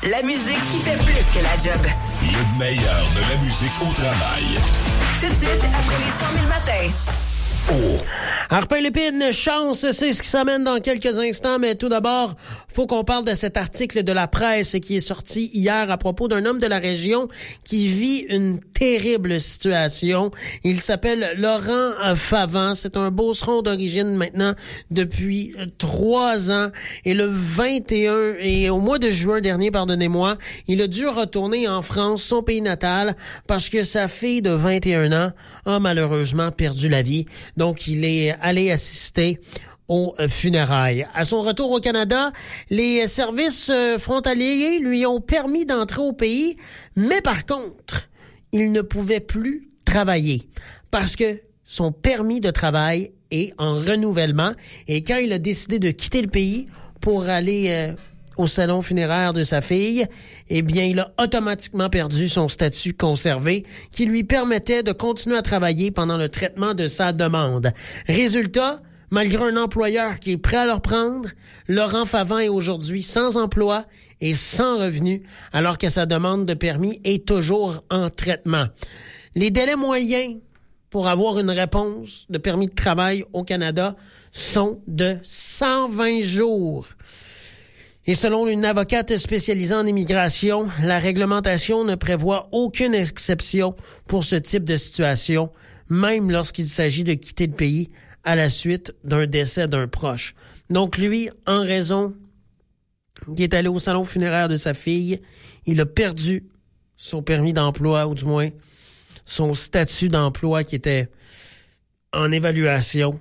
La musique qui fait plus que la job. Le meilleur de la musique au travail. Tout de suite, après les 100 000 matins. Harpin-Lépine, chance, c'est ce qui s'amène dans quelques instants, mais tout d'abord, faut qu'on parle de cet article de la presse qui est sorti hier à propos d'un homme de la région qui vit une terrible situation. Il s'appelle Laurent Favant. C'est un Beauceron d'origine maintenant depuis 3 ans. Et le 21, et au mois de juin dernier, pardonnez-moi, il a dû retourner en France, son pays natal, parce que sa fille de 21 ans a malheureusement perdu la vie. Donc, il est allé assister aux funérailles. À son retour au Canada, les services frontaliers lui ont permis d'entrer au pays, mais par contre, il ne pouvait plus travailler parce que son permis de travail est en renouvellement. Et quand il a décidé de quitter le pays pour aller au salon funéraire de sa fille, eh bien, il a automatiquement perdu son statut conservé qui lui permettait de continuer à travailler pendant le traitement de sa demande. Résultat, malgré un employeur qui est prêt à le reprendre, Laurent Favant est aujourd'hui sans emploi et sans revenu, alors que sa demande de permis est toujours en traitement. Les délais moyens pour avoir une réponse de permis de travail au Canada sont de 120 jours. Et selon une avocate spécialisée en immigration, la réglementation ne prévoit aucune exception pour ce type de situation, même lorsqu'il s'agit de quitter le pays à la suite d'un décès d'un proche. Donc lui, en raison qu'il est allé au salon funéraire de sa fille, il a perdu son permis d'emploi, ou du moins son statut d'emploi qui était en évaluation,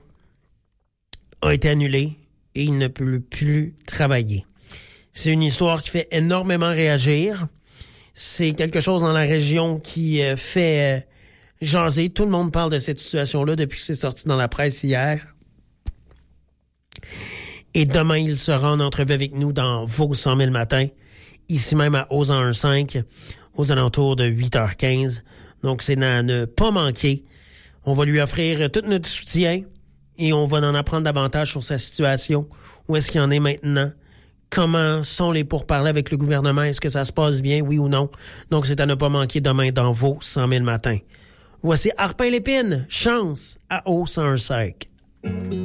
a été annulé et il ne peut plus travailler. C'est une histoire qui fait énormément réagir. C'est quelque chose dans la région qui fait jaser. Tout le monde parle de cette situation-là depuis que c'est sorti dans la presse hier. Et demain, il sera en entrevue avec nous dans vos 100 000 matins, ici même à Ozan 1.5, aux alentours de 8h15. Donc, c'est à ne pas manquer. On va lui offrir tout notre soutien et on va en apprendre davantage sur sa situation. Où est-ce qu'il en est maintenant? Comment sont les pourparlers avec le gouvernement? Est-ce que ça se passe bien, oui ou non? Donc, c'est à ne pas manquer demain dans vos 100 000 matins. Voici Harpin-Lépine, chance à Ozan 1.5.